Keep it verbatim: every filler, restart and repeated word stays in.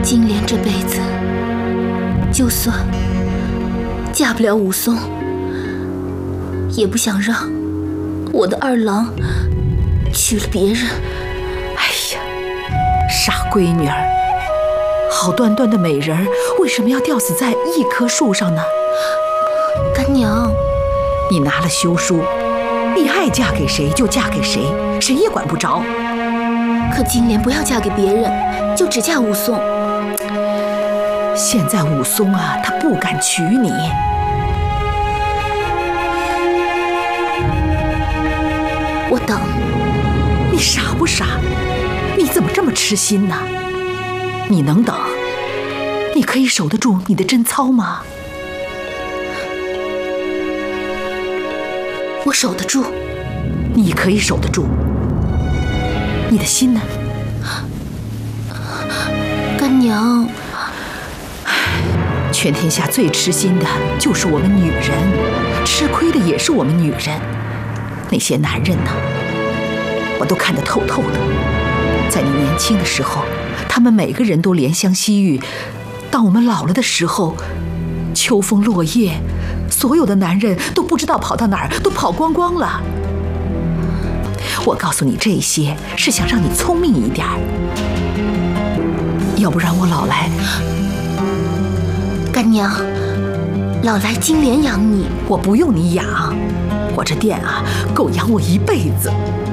金莲这辈子，就算嫁不了武松，也不想让我的二郎娶了别人。 哎呀，傻闺女儿，好端端的美人儿，为什么要吊死在一棵树上呢？ 干娘， 你拿了休书，你爱嫁给谁就嫁给谁，谁也管不着。 可金莲不要嫁给别人，就只嫁武松。 现在武松啊，他不敢娶你。 我等。 你傻不傻？你怎么这么痴心呢？你能等？你可以守得住你的贞操吗？ 我守得住。 你可以守得住。你的心呢？ 干娘， 全天下最痴心的就是我们女人，吃亏的也是我们女人。那些男人呢，我都看得透透的。在你年轻的时候，他们每个人都怜香惜玉；当我们老了的时候，秋风落叶，所有的男人都不知道跑到哪儿，都跑光光了。我告诉你这些，是想让你聪明一点，要不然我老来…… 干娘，老来金莲养你。 我不用你养，我这店啊，够养我一辈子。